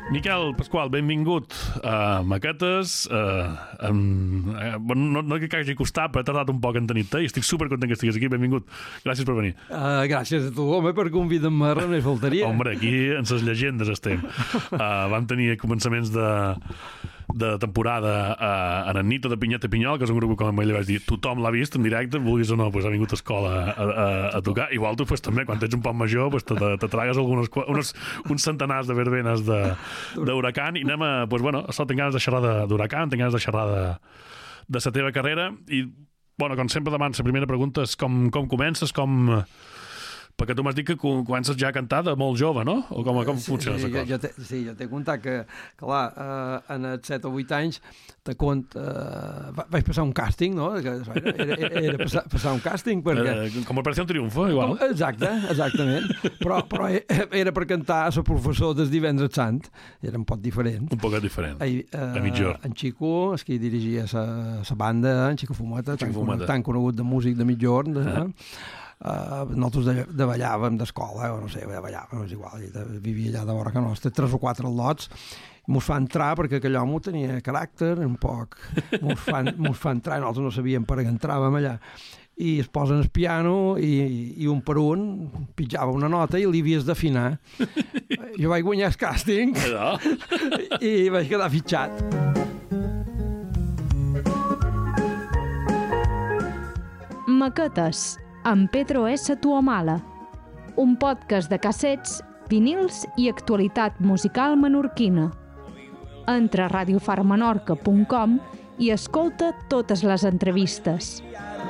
Miquel Pasqual, benvingut a Maquetes. No que hagi costat, però he tardat un poc en tenir-te i estic supercontent que estiguis aquí. Benvingut. Gràcies per venir. Gràcies a tu, home, per convidar-me, res més faltaria. Hombre, aquí en ses llegendes estem. Vam tenir començaments de temporada a Nannito de Pinyat i Pinyol, que és un grup que, com ell vaig dir, tothom l'ha vist en directe, vulguis o no, pues ha vingut a escola a tocar. Igual tu pues, també, quan ets un poc major, pues, te tragues uns centenars de verbenes d'Huracan i anem a... Pues, bueno, tinc ganes de xerrar d'Huracan, tinc ganes de xerrar de la teva carrera i, bueno, com sempre demano, la primera pregunta és com comences, perquè tu m'has dit que comences ja a cantar de molt jove, no? O com funciona la cosa? Jo t'he contat que clar, en els 7 o 8 anys vaig passar un càsting, no? Era passar un càsting perquè... Com Operació Triunfo, igual. Exactament. Però era per cantar a la professor des Divendres Sant. Era un poc diferent. Un poc diferent. A mitjor. En Xico, és qui dirigia la banda, en Xico Fumeta, tan conegut de músic de mitjorn, nosaltres davallàvem d'escola, o no sé, davallàvem, és igual, vivia allà de vora que nostra, 3 o 4 lots, mos fa entrar perquè aquell home tenia caràcter, un poc, mos fa entrar, nosaltres no sabíem per què entràvem allà, i es posen el piano i un per un pitjava una nota i li havies d'afinar. Jo vaig guanyar el càsting i vaig quedar fitxat. Maquetes amb Pedro S. Tuamala, un podcast de cassets, vinils i actualitat musical menorquina. Entra a radiofarmenorca.com i escolta totes les entrevistes.